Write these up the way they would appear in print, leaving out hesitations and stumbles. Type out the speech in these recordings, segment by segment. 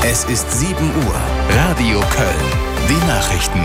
Es ist 7 Uhr. Radio Köln. Die Nachrichten.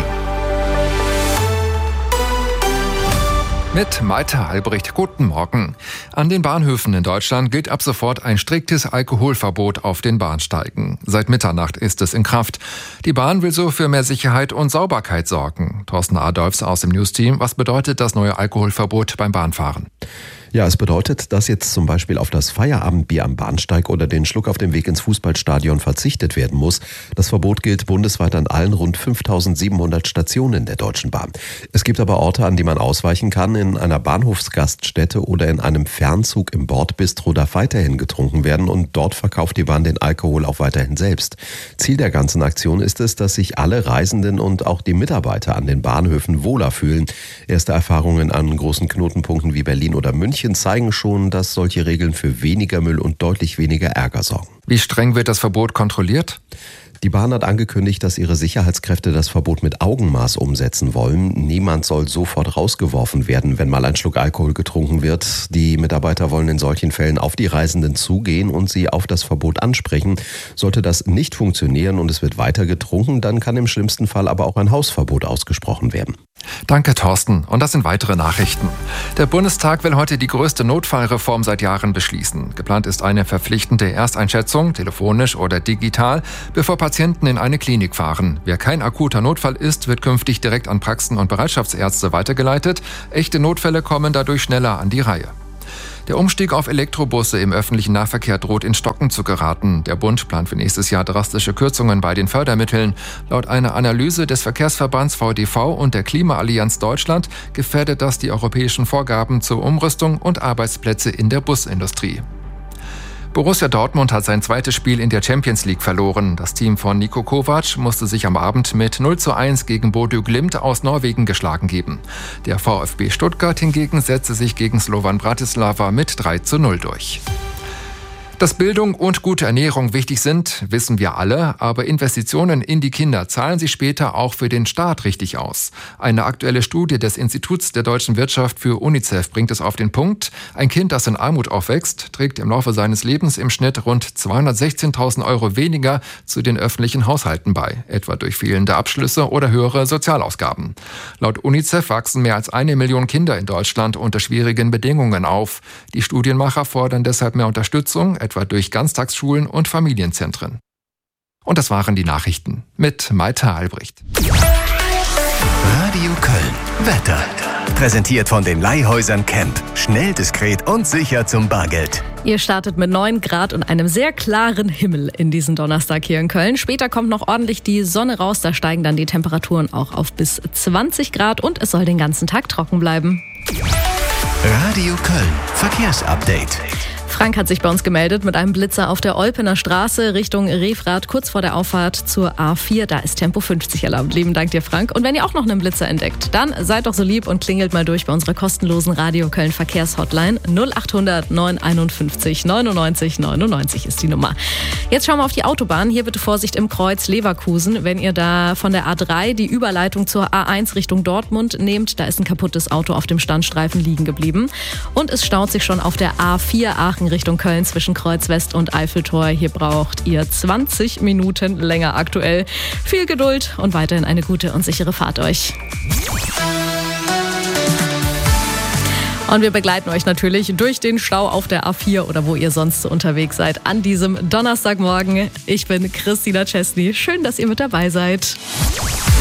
Mit Malte Albrecht, guten Morgen. An den Bahnhöfen in Deutschland gilt ab sofort ein striktes Alkoholverbot auf den Bahnsteigen. Seit Mitternacht ist es in Kraft. Die Bahn will so für mehr Sicherheit und Sauberkeit sorgen. Thorsten Adolfs aus dem Newsteam. Was bedeutet das neue Alkoholverbot beim Bahnfahren? Ja, es bedeutet, dass jetzt zum Beispiel auf das Feierabendbier am Bahnsteig oder den Schluck auf dem Weg ins Fußballstadion verzichtet werden muss. Das Verbot gilt bundesweit an allen rund 5.700 Stationen der Deutschen Bahn. Es gibt aber Orte, an die man ausweichen kann. In einer Bahnhofsgaststätte oder in einem Fernzug im Bordbistro darf weiterhin getrunken werden und dort verkauft die Bahn den Alkohol auch weiterhin selbst. Ziel der ganzen Aktion ist es, dass sich alle Reisenden und auch die Mitarbeiter an den Bahnhöfen wohler fühlen. Erste Erfahrungen an großen Knotenpunkten wie Berlin oder München zeigen schon, dass solche Regeln für weniger Müll und deutlich weniger Ärger sorgen. Wie streng wird das Verbot kontrolliert? Die Bahn hat angekündigt, dass ihre Sicherheitskräfte das Verbot mit Augenmaß umsetzen wollen. Niemand soll sofort rausgeworfen werden, wenn mal ein Schluck Alkohol getrunken wird. Die Mitarbeiter wollen in solchen Fällen auf die Reisenden zugehen und sie auf das Verbot ansprechen. Sollte das nicht funktionieren und es wird weiter getrunken, dann kann im schlimmsten Fall aber auch ein Hausverbot ausgesprochen werden. Danke, Thorsten. Und das sind weitere Nachrichten. Der Bundestag will heute die größte Notfallreform seit Jahren beschließen. Geplant ist eine verpflichtende Ersteinschätzung, telefonisch oder digital, bevor Patienten in eine Klinik fahren. Wer kein akuter Notfall ist, wird künftig direkt an Praxen und Bereitschaftsärzte weitergeleitet. Echte Notfälle kommen dadurch schneller an die Reihe. Der Umstieg auf Elektrobusse im öffentlichen Nahverkehr droht ins Stocken zu geraten. Der Bund plant für nächstes Jahr drastische Kürzungen bei den Fördermitteln. Laut einer Analyse des Verkehrsverbands VDV und der Klimaallianz Deutschland gefährdet das die europäischen Vorgaben zur Umrüstung und Arbeitsplätze in der Busindustrie. Borussia Dortmund hat sein zweites Spiel in der Champions League verloren. Das Team von Niko Kovac musste sich am Abend mit 0:1 gegen Bodø Glimt aus Norwegen geschlagen geben. Der VfB Stuttgart hingegen setzte sich gegen Slovan Bratislava mit 3:0 durch. Dass Bildung und gute Ernährung wichtig sind, wissen wir alle, aber Investitionen in die Kinder zahlen sich später auch für den Staat richtig aus. Eine aktuelle Studie des Instituts der deutschen Wirtschaft für UNICEF bringt es auf den Punkt: Ein Kind, das in Armut aufwächst, trägt im Laufe seines Lebens im Schnitt rund 216.000 € weniger zu den öffentlichen Haushalten bei, etwa durch fehlende Abschlüsse oder höhere Sozialausgaben. Laut UNICEF wachsen mehr als 1 Million Kinder in Deutschland unter schwierigen Bedingungen auf. Die Studienmacher fordern deshalb mehr Unterstützung, etwa durch Ganztagsschulen und Familienzentren. Und das waren die Nachrichten mit Malte Albrecht. Radio Köln. Wetter. Präsentiert von den Leihhäusern Camp. Schnell, diskret und sicher zum Bargeld. Ihr startet mit 9 Grad und einem sehr klaren Himmel in diesen Donnerstag hier in Köln. Später kommt noch ordentlich die Sonne raus. Da steigen dann die Temperaturen auch auf bis 20 Grad und es soll den ganzen Tag trocken bleiben. Radio Köln. Verkehrsupdate. Frank hat sich bei uns gemeldet mit einem Blitzer auf der Olpener Straße Richtung Refrath, kurz vor der Auffahrt zur A4. Da ist Tempo 50 erlaubt. Lieben Dank dir, Frank. Und wenn ihr auch noch einen Blitzer entdeckt, dann seid doch so lieb und klingelt mal durch bei unserer kostenlosen Radio Köln Verkehrshotline. 0800 951 99 99 ist die Nummer. Jetzt schauen wir auf die Autobahn. Hier bitte Vorsicht im Kreuz Leverkusen. Wenn ihr da von der A3 die Überleitung zur A1 Richtung Dortmund nehmt, da ist ein kaputtes Auto auf dem Standstreifen liegen geblieben. Und es staut sich schon auf der A4 Aachen Richtung Köln zwischen Kreuz West und Eiffeltor. Hier braucht ihr 20 Minuten länger aktuell. Viel Geduld und weiterhin eine gute und sichere Fahrt euch. Und wir begleiten euch natürlich durch den Stau auf der A4 oder wo ihr sonst so unterwegs seid an diesem Donnerstagmorgen. Ich bin Christina Chesney. Schön, dass ihr mit dabei seid.